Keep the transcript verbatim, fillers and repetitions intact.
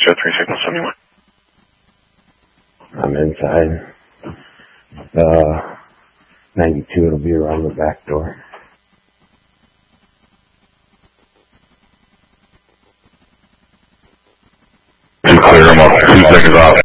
Foxtrot three Signal seventy-one. I'm inside. Uh, ninety-two, it'll be around the back door. Two clear, I'm off. Two seconds off.